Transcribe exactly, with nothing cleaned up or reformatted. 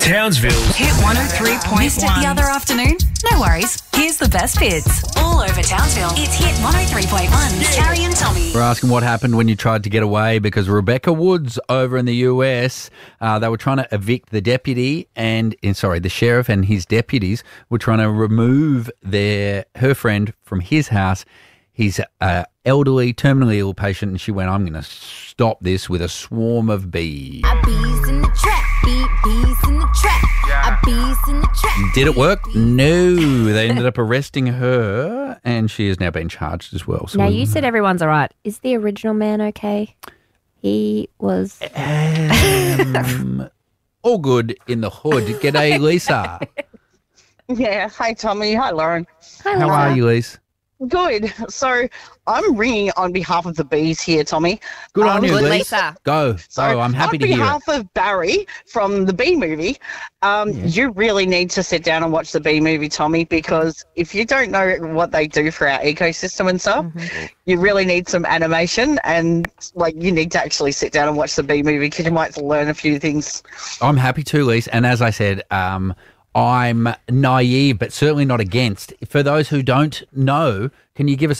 Townsville. Hit one oh three point one. Missed it the other afternoon? No worries. Here's the best bits. All over Townsville. It's Hit one oh three point one. Carrie and Tommy. We're asking what happened when you tried to get away because Rebecca Woods over in the U S, uh, they were trying to evict the deputy and, and, sorry, the sheriff and his deputies were trying to remove their her friend from his house. He's an elderly, terminally ill patient, and she went, I'm going to stop this with a swarm of bees. A bees in the trap, bee, bees in the trap, a bees in the trap. Did it work? No. They ended up arresting her, and she has now been charged as well. So Now, we- you said everyone's all right. Is the original man okay? He was... Um, all good in the hood. G'day, Lisa. Yeah. Hi, Tommy. Hi, Lauren. Hi, How Lisa. are you, Lisa? Good. So I'm ringing on behalf of the bees here, Tommy. Good on Um, you, good, Lisa. Lisa. Go. So oh, I'm happy on to hear it. behalf of Barry from the Bee Movie, um, you really need to sit down and watch the Bee Movie, Tommy, because if you don't know what they do for our ecosystem and stuff, Mm-hmm. you really need some animation and, like, you need to actually sit down and watch the Bee Movie because you might learn a few things. I'm happy to, Lisa. And as I said, um, I'm naive, but certainly not against. For those who don't know, can you give us